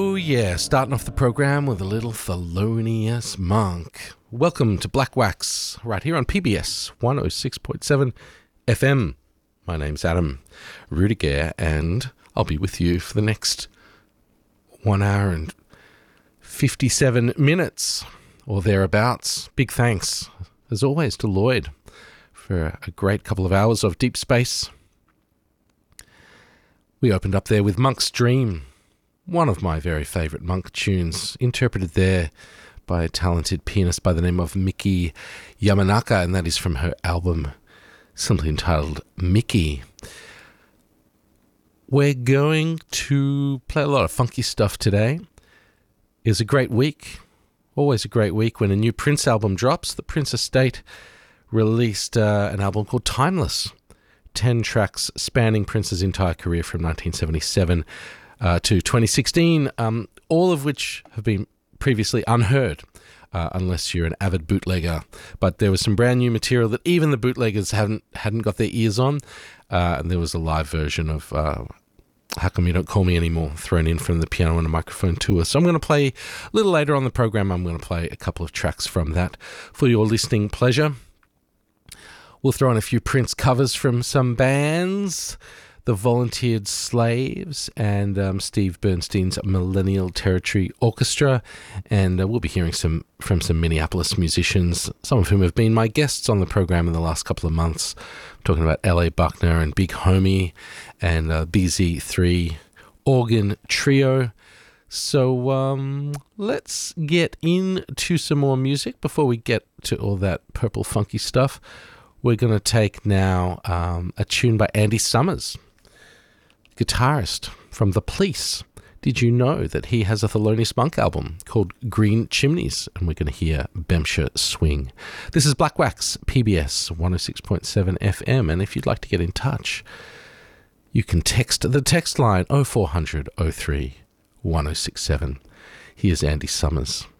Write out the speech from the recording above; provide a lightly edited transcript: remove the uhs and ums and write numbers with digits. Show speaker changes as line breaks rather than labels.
Yeah, starting off the program with a little Thelonious Monk. Welcome to Black Wax, right here on PBS 106.7 FM. My name's Adam Rudiger, and I'll be with you for the next 1 hour and 57 minutes, or thereabouts. Big thanks, as always, to Lloyd for a great couple of hours of deep space. We opened up there with Monk's Dream, one of my very favourite Monk tunes, interpreted there by a talented pianist by the name of Miki Yamanaka, and that is from her album simply entitled Mickey. We're going to play a lot of funky stuff today. It's a great week, always a great week when a new Prince album drops. The Prince Estate released an album called Timeless, 10 tracks spanning Prince's entire career from 1977 to 2016, all of which have been previously unheard, unless you're an avid bootlegger. But there was some brand new material that even the bootleggers hadn't got their ears on, and there was a live version of How Come You Don't Call Me Anymore thrown in from the Piano and a Microphone tour. So I'm going to play, a little later on the program, I'm going to play a couple of tracks from that for your listening pleasure. We'll throw in a few Prince covers from some bands, the Volunteered Slaves and Steve Bernstein's Millennial Territory Orchestra, and we'll be hearing from some Minneapolis musicians, some of whom have been my guests on the program in the last couple of months. I'm talking about L.A. Buckner and Big Homie and BZ3 Organ Trio. So let's get into some more music. Before we get to all that purple funky stuff, we're going to take now a tune by Andy Summers, guitarist from The Police. Did you know that he has a Thelonious Monk album called Green Chimneys? And we're going to hear Bemsha Swing. This is Black Wax, PBS 106.7 FM. And if you'd like to get in touch, you can text the text line 0400 03 1067. Here's Andy Summers.